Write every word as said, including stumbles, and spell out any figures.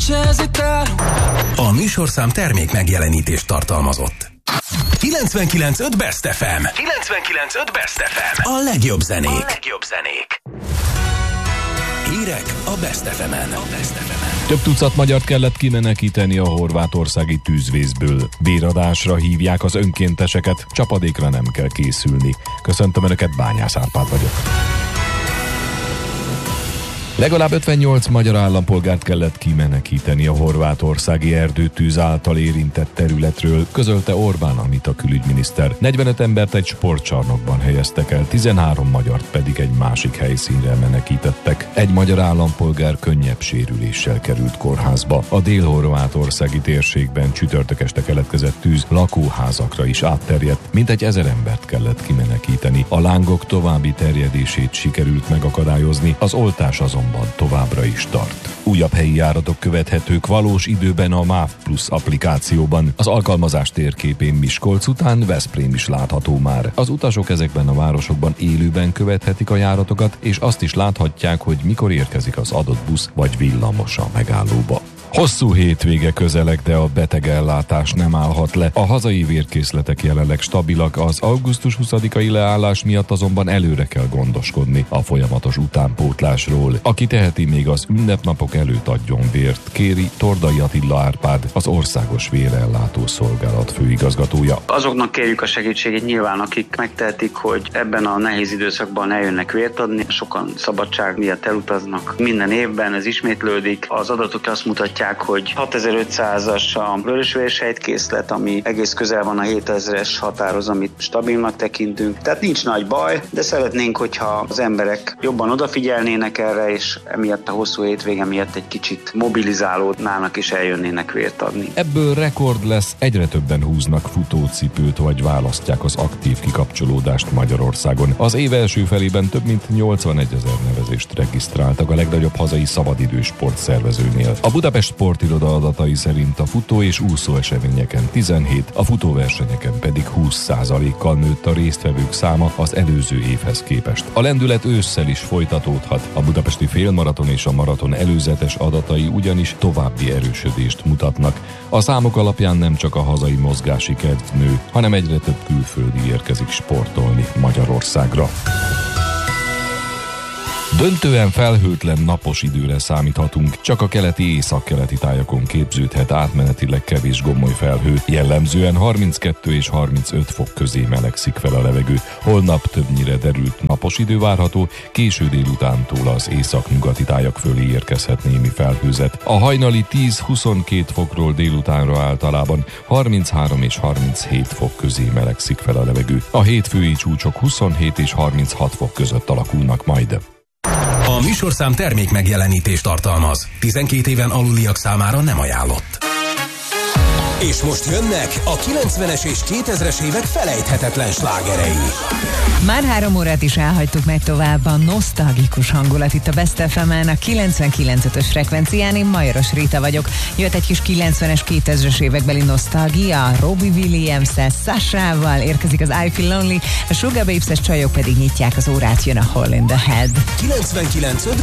A műsorszám termék megjelenítést tartalmazott. kilencvenkilenc pont öt Best ef em. kilencvenkilenc pont öt Best ef em. A legjobb zenék. A legjobb zenék. Hírek a Best ef emen. A Best ef emen. Több tucat magyart kellett kimenekíteni a horvátországi tűzvészből. Véradásra hívják az önkénteseket, csapadékra nem kell készülni. Köszöntöm Önöket, Bányász Árpád vagyok. Legalább ötvennyolc magyar állampolgárt kellett kimenekíteni a horvátországi erdőtűz által érintett területről, közölte Orbán Anita külügyminiszter. negyvenöt embert egy sportcsarnokban helyeztek el, tizenhárom magyart pedig egy másik helyszínre menekítettek. Egy magyar állampolgár könnyebb sérüléssel került kórházba. A dél-horvátországi térségben csütörtök este keletkezett tűz lakóházakra is átterjedt, mintegy ezer embert kellett kimenekíteni. A lángok további terjedését sikerült megakadályozni, az oltás azonban továbbra is tart. Újabb helyi járatok követhetők valós időben a MÁV Plus applikációban. Az alkalmazás térképén Miskolc után Veszprém is látható már. Az utasok ezekben a városokban élőben követhetik a járatokat, és azt is láthatják, hogy mikor érkezik az adott busz vagy villamos a megállóba. Hosszú hétvége közeleg, de a betegellátás nem állhat le. A hazai vérkészletek jelenleg stabilak, az augusztus huszadikai leállás miatt azonban előre kell gondoskodni a folyamatos utánpótlásról. Aki teheti, még az ünnepnapok előtt adjon vért, kéri Tordai Attila Árpád, az Országos Vérellátó Szolgálat főigazgatója. Azoknak kérjük a segítségét nyilván, akik megtehetik, hogy ebben a nehéz időszakban eljönnek vért adni. Sokan szabadság miatt elutaznak minden évben, ez ismétlődik. Az adatok azt mutatják, hogy hatezer-ötszázas a vörösvérsejtkészlet, ami egész közel van a hétezres határhoz, amit stabilnak tekintünk. Tehát nincs nagy baj, de szeretnénk, hogyha az emberek jobban odafigyelnének erre, és emiatt a hosszú hétvége miatt egy kicsit mobilizálódnának és eljönnének vért adni. Ebből rekord lesz, egyre többen húznak futócipőt vagy választják az aktív kikapcsolódást Magyarországon. Az év első felében több mint nyolcvanegyezer nevezést regisztráltak a legnagyobb hazai szabadidős sportszervezőnél. A Budapest Sportiroda adatai szerint a futó és úszó eseményeken tizenhét, a futóversenyeken pedig húsz százalékkal nőtt a résztvevők száma az előző évhez képest. A lendület ősszel is folytatódhat. A budapesti félmaraton és a maraton előzetes adatai ugyanis további erősödést mutatnak. A számok alapján nem csak a hazai mozgási kedv nő, hanem egyre több külföldi érkezik sportolni Magyarországra. Döntően felhőtlen napos időre számíthatunk, csak a keleti északkeleti tájakon képződhet átmenetileg kevés gomoly felhő, jellemzően harminckettő és harmincöt fok közé melegszik fel a levegő. Holnap többnyire derült napos idő várható, késő délutántól az északnyugati tájak fölé érkezhet némi felhőzet. A hajnali tíz-huszonkét fokról délutánra általában harminchárom és harminchét fok közé melegszik fel a levegő. A hétfői csúcsok huszonhét és harminchat fok között alakulnak majd. A műsorszám termék megjelenítést tartalmaz. tizenkét éven aluliak számára nem ajánlott. És most jönnek a kilencvenes és kétezres évek felejthetetlen slágerei. Már három órát is elhagytuk, meg tovább a nosztalgikus hangulat itt a Best ef emen, a kilencvenkilenc pont ötös frekvencián. Én Majoros Rita vagyok. Jött egy kis kilencvenes, kétezres évekbeli nosztalgia, Robbie Williams-el, Sasha-val, érkezik az I Feel Lonely, a Sugar Babes-es csajok pedig nyitják az órát, jön a Hole in the Head. kilencvenkilenc pont öt